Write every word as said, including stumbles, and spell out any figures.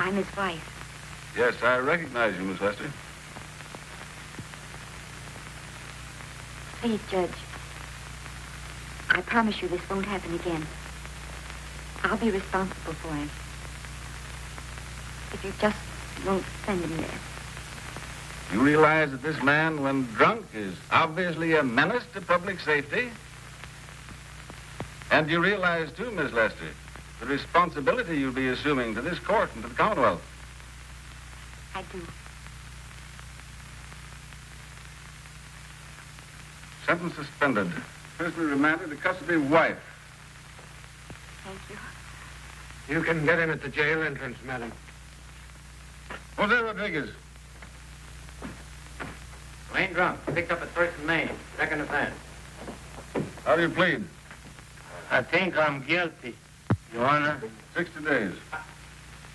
I'm his wife. Yes, I recognize you, Miss Lester. Please, Judge. I promise you this won't happen again. I'll be responsible for him. If you just won't send him there. You realize that this man, when drunk, is obviously a menace to public safety? And you realize, too, Miss Lester, the responsibility you'll be assuming to this court and to the Commonwealth. I do. Sentence suspended. Personally remanded to custody of wife. Thank you. You can get him at the jail entrance, madam. Jose Rodriguez. Lane drunk. Picked up at First and Main. Second offense. How do you plead? I think I'm guilty, Your Honor. Sixty days.